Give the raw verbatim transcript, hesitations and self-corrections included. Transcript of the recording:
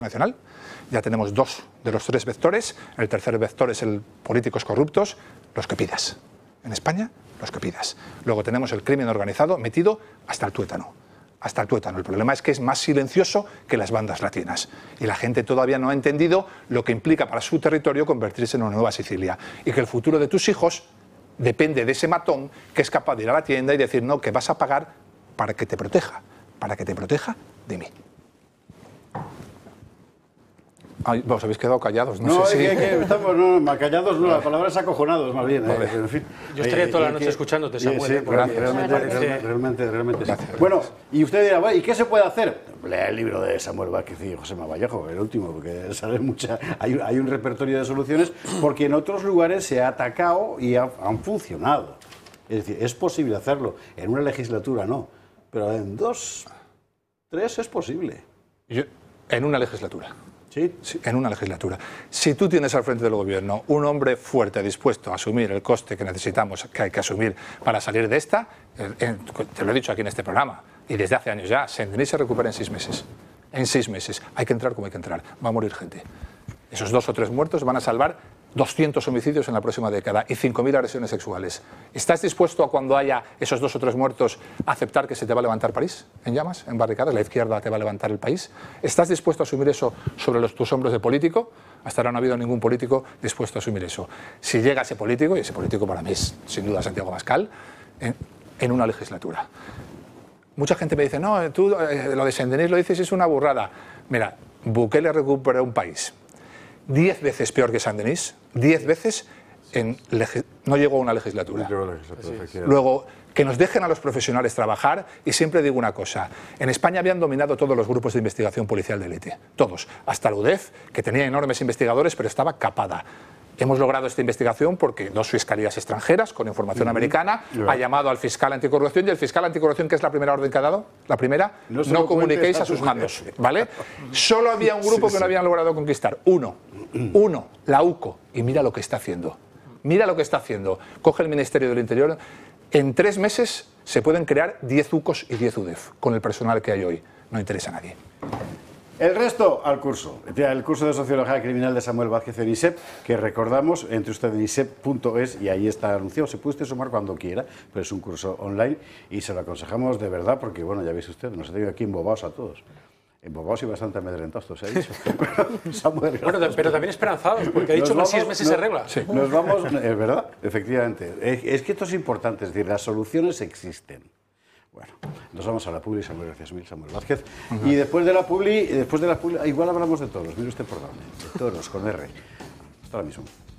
nacional. Ya tenemos dos de los tres vectores. El tercer vector es el políticos corruptos, los que pidas. En España, los que pidas. Luego tenemos el crimen organizado metido hasta el tuétano. Hasta el tuétano. El problema es que es más silencioso que las bandas latinas. Y la gente todavía no ha entendido lo que implica para su territorio convertirse en una nueva Sicilia. Y que el futuro de tus hijos depende de ese matón que es capaz de ir a la tienda y decir, no, que vas a pagar para que te proteja. Para que te proteja de mí. Ay, vos habéis quedado callados, no, no sé si... que, que estamos no, callados, no, la palabra es acojonados más bien. Vale. Eh, en fin. Yo estaría eh, toda la eh, noche que, escuchándote, Samuel. Sí, eh, realmente, realmente, realmente, realmente, realmente sí. Bueno, y usted dirá, bueno, ¿y qué se puede hacer? Lea el libro de Samuel Vázquez y José Vallejo, el último, porque sale mucha, hay, hay un repertorio de soluciones, porque en otros lugares se ha atacado y ha, han funcionado. Es decir, es posible hacerlo. En una legislatura no, pero en dos, tres es posible. Yo, en una legislatura. ¿Sí? Sí, en una legislatura. Si tú tienes al frente del gobierno un hombre fuerte, dispuesto a asumir el coste que necesitamos, que hay que asumir para salir de esta, eh, eh, te lo he dicho aquí en este programa, y desde hace años ya, Saint-Denis se recupera en seis meses. En seis meses. Hay que entrar como hay que entrar. Va a morir gente. Esos dos o tres muertos van a salvar doscientos homicidios en la próxima década y cinco mil agresiones sexuales. ¿Estás dispuesto a, cuando haya esos dos o tres muertos, a aceptar que se te va a levantar París en llamas, en barricadas? La izquierda te va a levantar el país. ¿Estás dispuesto a asumir eso sobre los, tus hombros de político? Hasta ahora no ha habido ningún político dispuesto a asumir eso. Si llega ese político, y ese político para mí es sin duda Santiago Abascal, en, en una legislatura. Mucha gente me dice, no, tú eh, lo de Saint-Denis lo dices, es una burrada. Mira, Bukele recuperó un país diez veces peor que Saint-Denis, diez veces en no llegó a una legislatura. Luego, que nos dejen a los profesionales trabajar, y siempre digo una cosa, en España habían dominado todos los grupos de investigación policial de élite, todos, hasta la U D E F, que tenía enormes investigadores, pero estaba capada. Hemos logrado esta investigación porque dos fiscalías extranjeras, con información uh-huh. americana, yeah. ha llamado al fiscal anticorrupción, y el fiscal anticorrupción, ¿qué es la primera orden que ha dado? La primera, no, no comuniquéis a sus mandos, ¿vale? Solo había un grupo sí, que sí. no habían logrado conquistar, uno, uno, la U C O, y mira lo que está haciendo, mira lo que está haciendo. Coge el Ministerio del Interior, en tres meses se pueden crear diez U C Os y diez U D E F, con el personal que hay hoy, no interesa a nadie. El resto al curso, el curso de Sociología Criminal de Samuel Vázquez en I S E P, que recordamos, entre usted en I S E P punto es y ahí está anunciado. Se puede usted sumar cuando quiera, pero es un curso online y se lo aconsejamos de verdad porque, bueno, ya veis usted, nos ha tenido aquí embobados a todos. Embobados y bastante amedrentados, se ha dicho. Samuel, bueno, pero también esperanzados, porque ha dicho que en seis meses nos, se arregla. Sí. Nos vamos, es verdad, efectivamente. Es, es que esto es importante, es decir, las soluciones existen. Bueno, nos vamos a la publi, Samuel, gracias mil, Samuel Vázquez. Uh-huh. Y después de la publi, después de la publi, igual hablamos de toros, mire usted por dónde, de toros con R. Hasta ahora mismo.